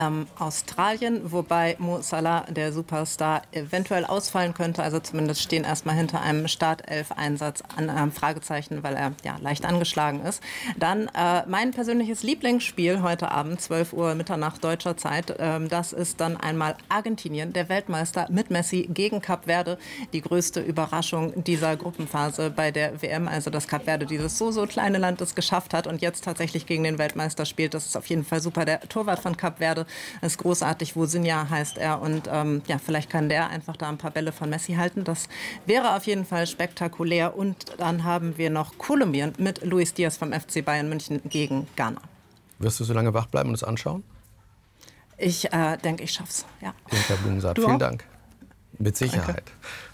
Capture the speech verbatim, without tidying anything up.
Ähm, Australien, wobei Mo Salah, der Superstar, eventuell ausfallen könnte. Also zumindest stehen erstmal hinter einem Startelf-Einsatz an ähm, Fragezeichen, weil er ja leicht angeschlagen ist. Dann äh, mein persönliches Lieblingsspiel heute Abend, zwölf Uhr Mitternacht deutscher Zeit. Ähm, das ist dann einmal Argentinien, der Weltmeister mit Messi gegen Kap Verde. Die größte Überraschung dieser Gruppenphase bei der W M. Also dass Kap Verde, dieses so, so kleine Land, es geschafft hat und jetzt tatsächlich gegen den Weltmeister spielt. Das ist auf jeden Fall super. Der Torwart von Kap Verde ist großartig. Wosinja heißt er. Und ähm, ja, vielleicht kann der einfach da ein paar Bälle von Messi halten. Das wäre auf jeden Fall spektakulär. Und dann haben wir noch Kolumbien mit Luis Diaz vom F C Bayern München gegen Ghana. Wirst du so lange wach bleiben und es anschauen? Ich äh, denke, ich schaff's. Ja. Vielen Du Vielen auch? Dank. Mit Sicherheit. Danke.